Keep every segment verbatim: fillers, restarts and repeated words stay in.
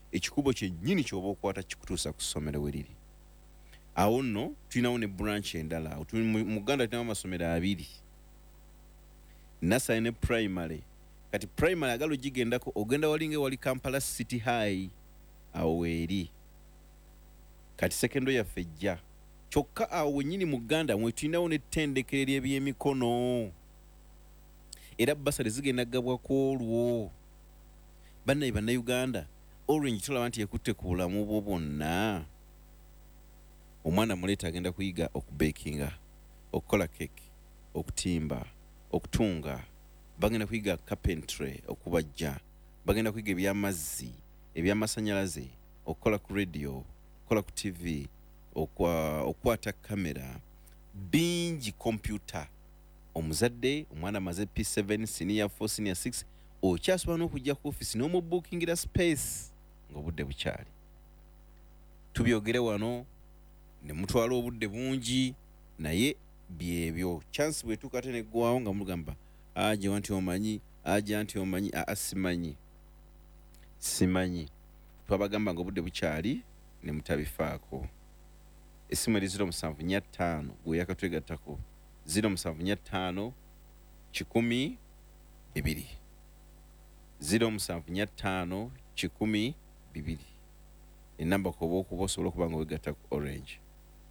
ekikubo kyennyini ky'oba okwata kikutuusa ku ssomero we liri. Awo nno tulinawo ne branch endala. Mu Uganda tulinawo amasomero abiri, nursery ne primary. Kati primary agalo gigendako ogenda walinge wali Kampala City High awo weeri. Kati secondary yaffe ejja kyokka awo wennyini mu Uganda mwe tulinawo n'ettendekero ly'ebyemikono era basale zigenda gabwako olwo. Bannaye bannayuganda, Orange tulaba nti ekutte ku bulamu bwo bwonna. Omwana muleeta agenda kuyiga okubekinga, okukola keke, okutimba, okutunga, bagenda kuyiga carpentry, okubajja, bagenda kuyiga eby'amazzi, eby'amasannyalaze, okukola ku radio, okukola ku T V, okwa okwata kamera, bingi computer. Omuzadde omwana amaze P seven, senior four, senior six, okyasobola n'okujja ku office n'omubookingira space ng'obudde bukyali. Tubyogere wano ne mutwala obudde bungi naye byebyo. Chance bwe tukate ne gwawo nga mulugamba aje wanti omanyi, aje anti omanyi, a simanyi. Simanyi. Twabagamba nga obudde bukyali ne mutabifaako. Essimu eri zero musanvu nnya ttaano gwe yakatwegattako zero musanvu nnya ttaano kikumi bibiri. zero musanvu nnya ttaano kikumi bibiri. Enamba koba okuba osobola okuba nga wegatta ku Orange.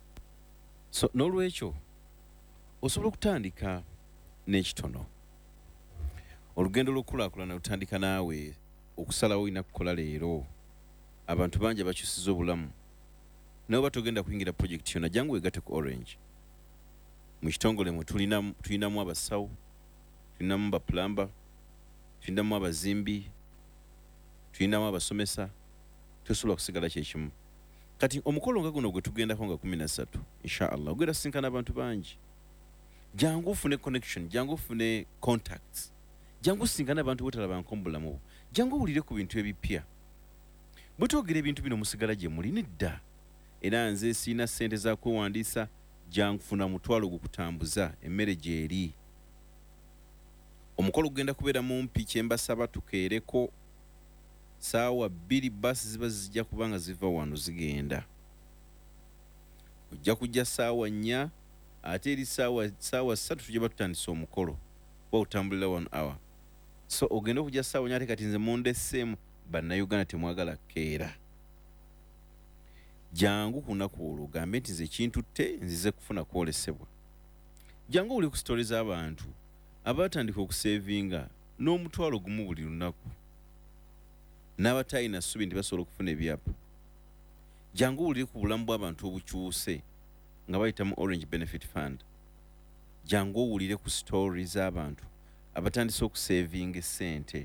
So n'olwekyo osobola okutandika n'ekitono. Olugendo lw'okulaakulana lutandika naawe okusalawo olina kukola leero. Abantu bangi bakyusiza obulamu. Nawe batogenda kuyingira project yonna jangu wegatte ku Orange. Mu kitongole mwe tulinamu tulinamu abasawo, tulinamu baplamba, tulinamu abazimbi, tulinamu abasomesa. Tosobola kusigala kyekimu. Kati omukolo nga guno gwe tugendako nga kumi na ssatu inshallah ogenda sinkana abantu bangi. Jangu ufune connection, jangu ufune contacts, jangu sinkana abantu botalaba nkombulamu, jangu owulire ku bintu ebipya. Bwe twogera ebintu bino musigala gye muli nedda. Era nze siina ssente za kwewandiisa, jangu funa mutwalo gukutambuza emmere gyeri. Omukolo gugenda kubeera mumpi, kyembasaba tukeereko saawa bbiri basi ziba zijja kubanga ziva wano zigenda. Ojja kujja saawa nnya ate eri saawa saawa ssatu tujja batutandisa omukolo kuba otambulira one hour. So ogenda okujja saawa nnya ate kati nze mundesseemu bannayuganda temwagala keera. Jangu ku lunaku olwo gambe nti nze kintutte nzize kufuna kwolesebwa. Jangu uli ku story z'abantu abatandika okusevinga n'omutwalo gumu buli lunaku. N'abatayina ssubi nti basobola okufuna ebyapa. Jangu uli ku bulamu bw'abantu obukyuse nga bayita mu Orange Benefit Fund. Jangu owulire ku story z'abantu abatandise okusevinga essente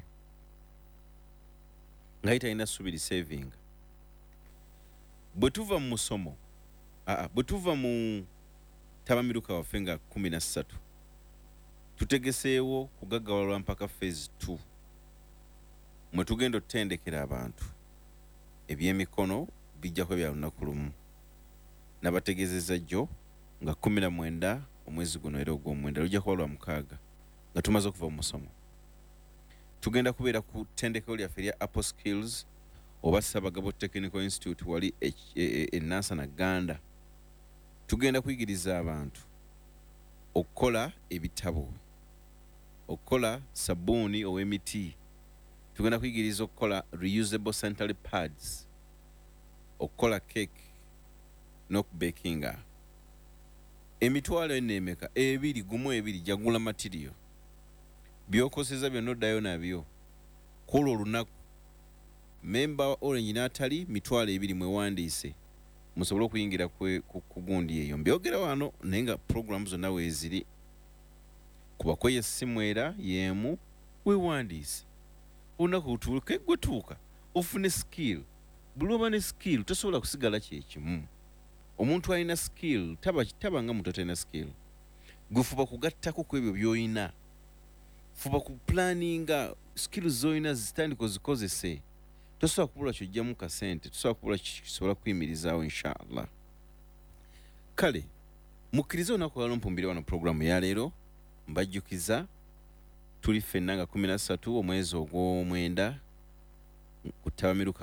nga italina ssubi saving. Bwe tuva mu musomo, aa bwe tuva mu tabamiruka waffe nga kumi na ssatu tutegeseewo kugaggawalwa mpaka phase two mwe tugenda otutendekera abantu ebyemikono bijja kuba bya lunaku lumu. Nabategeezezza jjo nga kumi na mwenda omwezi guno era ogw'omwenda lujja kuba lwa mukaaga nga tumaze okuva mu musomo. Tugenda kubeera ku ttendekero lyaffe erya Apple Skills oba Sabagabo Technical Institute wali e Nansana Ganda. Tugenda kuyigiriza abantu okukola ebitabo, okukola sabbuuni ow'emiti. Tugenda kuyigiriza okukola reusable sanitary pads, okukola cake n'okubekinga. Emitwalo enneemeka ebiri gumu ebiri jagula material by'okoseza byonna oddayo nabyo kola olunaku. Memba wa Orange n'atali mitwalo ebiri mwewandiise musobole okuyingira ku gundi eyo. Mbyogera wano naye nga program zonna weeziri. Kubako yessimu era yeemu weewandiise. Olunaku lutuuke gwe tuuka ofune skill. Buli oba ne skill tosobola kusigala kyekimu. Omuntu alina skill taba taba nga muntu atalina skill. Gwe fuba kugattako ku ebyo by'olina. Fuba ku planninga skill z'olina zitandika ozikozese. Tosobola kubula ky'ojjamu kasente, tosobola kubula kisobola kuyimirizaawo inshallah. Kale mukkirize olunaku lwalwo mpumbire wano programu ya leero. Mbajjukiza tuli ffenna nga kumi na ssatu omwezi ogw'omwenda ku tabamiruka